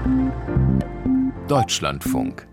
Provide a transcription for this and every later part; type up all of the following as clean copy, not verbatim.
Deutschlandfunk.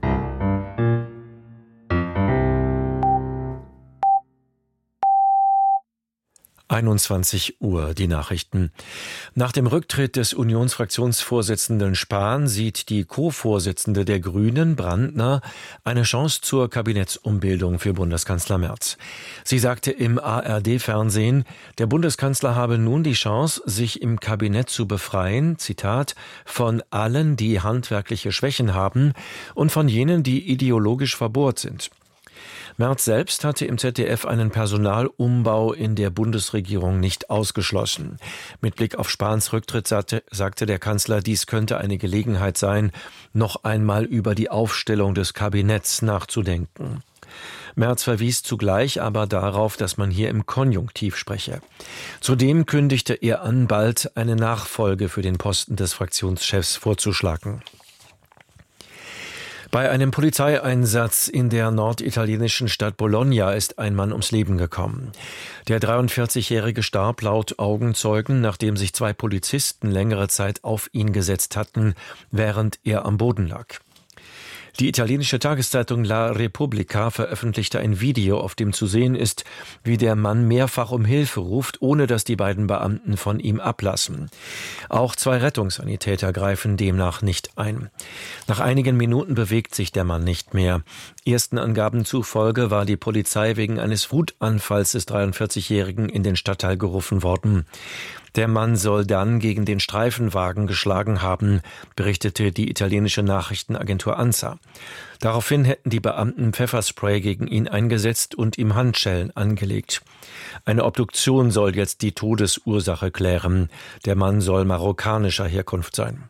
Uhr, die Nachrichten. Nach dem Rücktritt des Unionsfraktionsvorsitzenden Spahn sieht die Co-Vorsitzende der Grünen, Brandner, eine Chance zur Kabinettsumbildung für Bundeskanzler Merz. Sie sagte im ARD-Fernsehen, der Bundeskanzler habe nun die Chance, sich im Kabinett zu befreien, Zitat, von allen, die handwerkliche Schwächen haben und von jenen, die ideologisch verbohrt sind. Merz selbst hatte im ZDF einen Personalumbau in der Bundesregierung nicht ausgeschlossen. Mit Blick auf Spahns Rücktritt sagte der Kanzler, dies könnte eine Gelegenheit sein, noch einmal über die Aufstellung des Kabinetts nachzudenken. Merz verwies zugleich aber darauf, dass man hier im Konjunktiv spreche. Zudem kündigte er an, bald eine Nachfolge für den Posten des Fraktionschefs vorzuschlagen. Bei einem Polizeieinsatz in der norditalienischen Stadt Bologna ist ein Mann ums Leben gekommen. Der 43-Jährige starb laut Augenzeugen, nachdem sich 2 Polizisten längere Zeit auf ihn gesetzt hatten, während er am Boden lag. Die italienische Tageszeitung La Repubblica veröffentlichte ein Video, auf dem zu sehen ist, wie der Mann mehrfach um Hilfe ruft, ohne dass die beiden Beamten von ihm ablassen. Auch 2 Rettungssanitäter greifen demnach nicht ein. Nach einigen Minuten bewegt sich der Mann nicht mehr. Ersten Angaben zufolge war die Polizei wegen eines Wutanfalls des 43-Jährigen in den Stadtteil gerufen worden. Der Mann soll dann gegen den Streifenwagen geschlagen haben, berichtete die italienische Nachrichtenagentur ANSA. Daraufhin hätten die Beamten Pfefferspray gegen ihn eingesetzt und ihm Handschellen angelegt. Eine Obduktion soll jetzt die Todesursache klären. Der Mann soll marokkanischer Herkunft sein.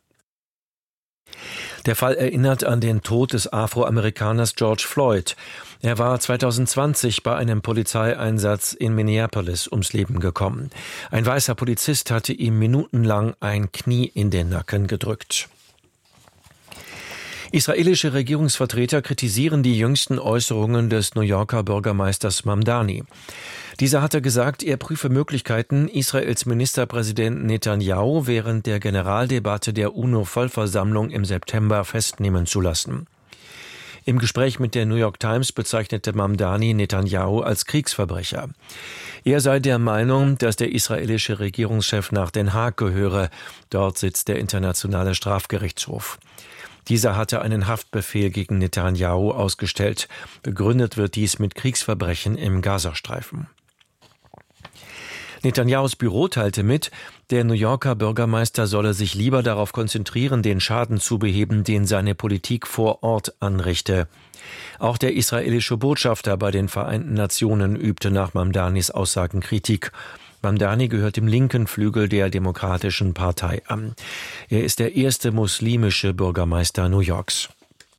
Der Fall erinnert an den Tod des Afroamerikaners George Floyd. Er war 2020 bei einem Polizeieinsatz in Minneapolis ums Leben gekommen. Ein weißer Polizist hatte ihm minutenlang ein Knie in den Nacken gedrückt. Israelische Regierungsvertreter kritisieren die jüngsten Äußerungen des New Yorker Bürgermeisters Mamdani. Dieser hatte gesagt, er prüfe Möglichkeiten, Israels Ministerpräsident Netanyahu während der Generaldebatte der UNO-Vollversammlung im September festnehmen zu lassen. Im Gespräch mit der New York Times bezeichnete Mamdani Netanyahu als Kriegsverbrecher. Er sei der Meinung, dass der israelische Regierungschef nach Den Haag gehöre. Dort sitzt der Internationale Strafgerichtshof. Dieser hatte einen Haftbefehl gegen Netanyahu ausgestellt. Begründet wird dies mit Kriegsverbrechen im Gazastreifen. Netanyahus Büro teilte mit, der New Yorker Bürgermeister solle sich lieber darauf konzentrieren, den Schaden zu beheben, den seine Politik vor Ort anrichte. Auch der israelische Botschafter bei den Vereinten Nationen übte nach Mamdanis Aussagen Kritik. Mamdani gehört dem linken Flügel der Demokratischen Partei an. Er ist der erste muslimische Bürgermeister New Yorks.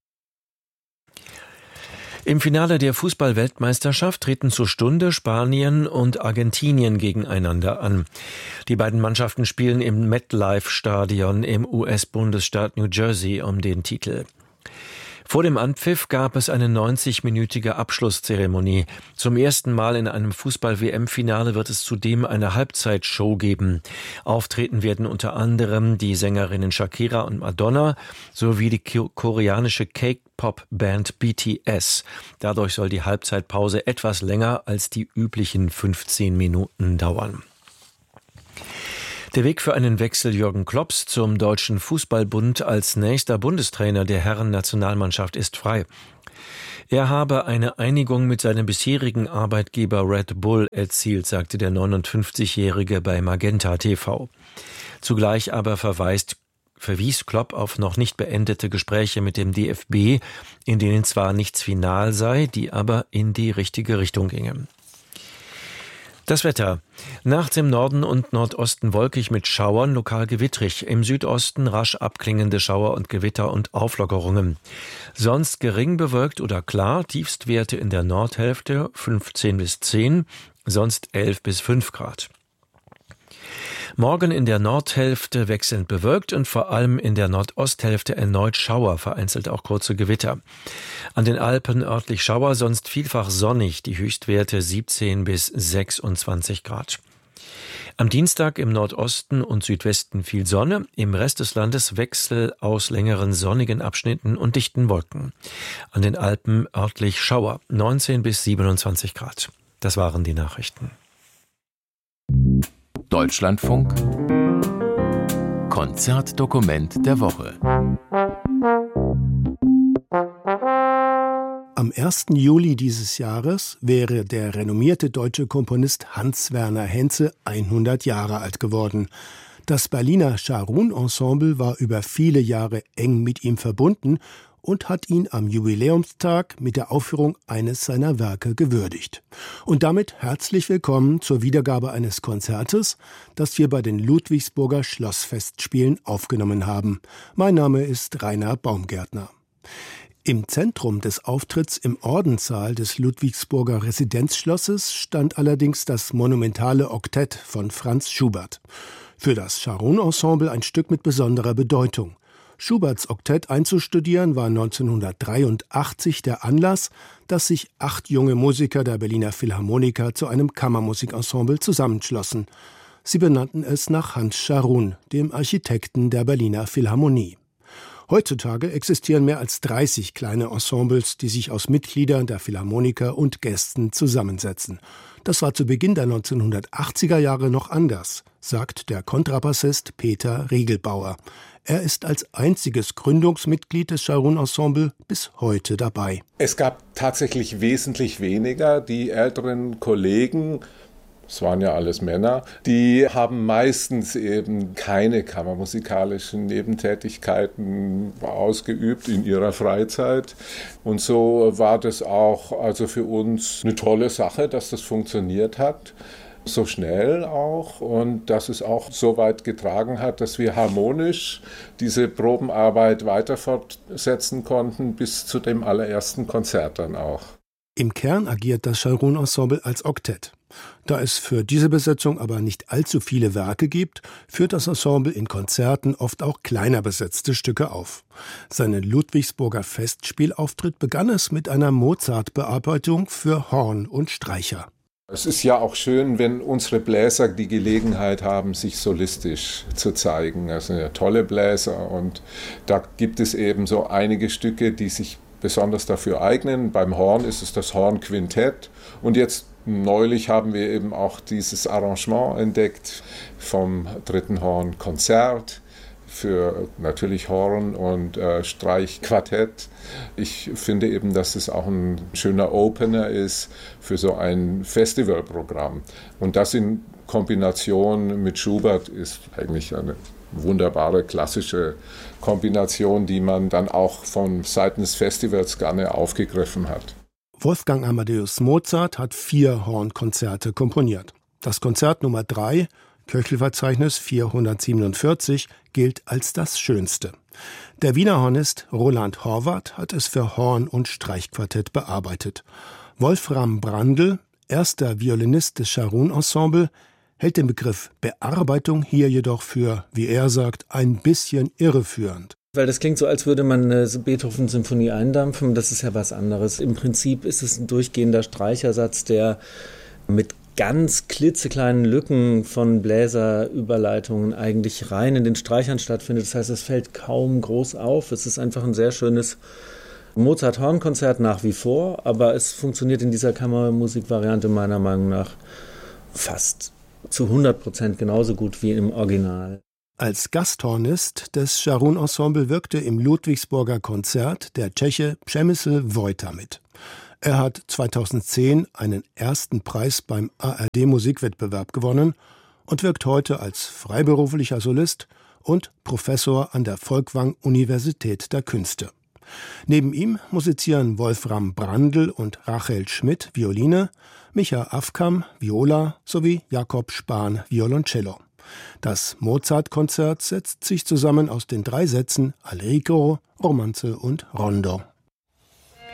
Im Finale der Fußball-Weltmeisterschaft treten zur Stunde Spanien und Argentinien gegeneinander an. Die beiden Mannschaften spielen im MetLife-Stadion im US-Bundesstaat New Jersey um den Titel. Vor dem Anpfiff gab es eine 90-minütige Abschlusszeremonie. Zum ersten Mal in einem Fußball-WM-Finale wird es zudem eine Halbzeitshow geben. Auftreten werden unter anderem die Sängerinnen Shakira und Madonna sowie die koreanische K-Pop-Band BTS. Dadurch soll die Halbzeitpause etwas länger als die üblichen 15 Minuten dauern. Der Weg für einen Wechsel Jürgen Klopps zum Deutschen Fußballbund als nächster Bundestrainer der Herren-Nationalmannschaft ist frei. Er habe eine Einigung mit seinem bisherigen Arbeitgeber Red Bull erzielt, sagte der 59-Jährige bei Magenta TV. Zugleich aber verwies Klopp auf noch nicht beendete Gespräche mit dem DFB, in denen zwar nichts final sei, die aber in die richtige Richtung gingen. Das Wetter. Nachts im Norden und Nordosten wolkig mit Schauern, lokal gewittrig. Im Südosten rasch abklingende Schauer und Gewitter und Auflockerungen. Sonst gering bewölkt oder klar. Tiefstwerte in der Nordhälfte 15 bis 10, sonst 11 bis 5 Grad. Morgen in der Nordhälfte wechselnd bewölkt und vor allem in der Nordosthälfte erneut Schauer, vereinzelt auch kurze Gewitter. An den Alpen örtlich Schauer, sonst vielfach sonnig, die Höchstwerte 17 bis 26 Grad. Am Dienstag im Nordosten und Südwesten viel Sonne, im Rest des Landes Wechsel aus längeren sonnigen Abschnitten und dichten Wolken. An den Alpen örtlich Schauer, 19 bis 27 Grad. Das waren die Nachrichten. Deutschlandfunk Konzertdokument der Woche. Am 1. Juli dieses Jahres wäre der renommierte deutsche Komponist Hans-Werner Henze 100 Jahre alt geworden. Das Berliner Scharun-Ensemble war über viele Jahre eng mit ihm verbunden und hat ihn am Jubiläumstag mit der Aufführung eines seiner Werke gewürdigt. Und damit herzlich willkommen zur Wiedergabe eines Konzertes, das wir bei den Ludwigsburger Schlossfestspielen aufgenommen haben. Mein Name ist Rainer Baumgärtner. Im Zentrum des Auftritts im Ordenssaal des Ludwigsburger Residenzschlosses stand allerdings das monumentale Oktett von Franz Schubert. Für das Scharun-Ensemble ein Stück mit besonderer Bedeutung. Schuberts Oktett einzustudieren war 1983 der Anlass, dass sich 8 junge Musiker der Berliner Philharmoniker zu einem Kammermusikensemble zusammenschlossen. Sie benannten es nach Hans Scharun, dem Architekten der Berliner Philharmonie. Heutzutage existieren mehr als 30 kleine Ensembles, die sich aus Mitgliedern der Philharmoniker und Gästen zusammensetzen. Das war zu Beginn der 1980er Jahre noch anders, sagt der Kontrabassist Peter Riegelbauer. Er ist als einziges Gründungsmitglied des Scharun-Ensemble bis heute dabei. Es gab tatsächlich wesentlich weniger. Die älteren Kollegen, es waren ja alles Männer, die haben meistens eben keine kammermusikalischen Nebentätigkeiten ausgeübt in ihrer Freizeit. Und so war das auch also für uns eine tolle Sache, dass das funktioniert hat. So schnell auch und dass es auch so weit getragen hat, dass wir harmonisch diese Probenarbeit weiter fortsetzen konnten bis zu dem allerersten Konzert dann auch. Im Kern agiert das Scharun-Ensemble als Oktett. Da es für diese Besetzung aber nicht allzu viele Werke gibt, führt das Ensemble in Konzerten oft auch kleiner besetzte Stücke auf. Seinen Ludwigsburger Festspielauftritt begann es mit einer Mozart-Bearbeitung für Horn und Streicher. Es ist ja auch schön, wenn unsere Bläser die Gelegenheit haben, sich solistisch zu zeigen. Also eine tolle Bläser und da gibt es eben so einige Stücke, die sich besonders dafür eignen. Beim Horn ist es das Hornquintett und jetzt neulich haben wir eben auch dieses Arrangement entdeckt vom 3. Hornkonzert für natürlich Horn und Streichquartett. Ich finde eben, dass es auch ein schöner Opener ist für so ein Festivalprogramm. Und das in Kombination mit Schubert ist eigentlich eine wunderbare klassische Kombination, die man dann auch von Seiten des Festivals gerne aufgegriffen hat. Wolfgang Amadeus Mozart hat 4 Hornkonzerte komponiert. Das Konzert Nummer 3, Köchelverzeichnis 447, gilt als das schönste. Der Wiener Hornist Roland Horvath hat es für Horn- und Streichquartett bearbeitet. Wolfram Brandl, erster Violinist des Scharun-Ensemble, hält den Begriff Bearbeitung hier jedoch für, wie er sagt, ein bisschen irreführend. Weil das klingt so, als würde man eine Beethoven-Symphonie eindampfen. Das ist ja was anderes. Im Prinzip ist es ein durchgehender Streichersatz, der mit ganz klitzekleinen Lücken von Bläserüberleitungen eigentlich rein in den Streichern stattfindet. Das heißt, es fällt kaum groß auf. Es ist einfach ein sehr schönes Mozart-Horn-Konzert nach wie vor, aber es funktioniert in dieser Kammermusikvariante meiner Meinung nach fast zu 100% genauso gut wie im Original. Als Gasthornist des Scharun-Ensemble wirkte im Ludwigsburger Konzert der Tscheche Přemysl Vojta mit. Er hat 2010 einen ersten Preis beim ARD-Musikwettbewerb gewonnen und wirkt heute als freiberuflicher Solist und Professor an der Folkwang-Universität der Künste. Neben ihm musizieren Wolfram Brandl und Rachel Schmidt Violine, Micha Afkam Viola sowie Jakob Spahn Violoncello. Das Mozart-Konzert setzt sich zusammen aus den 3 Sätzen Allegro, Romanze und Rondo.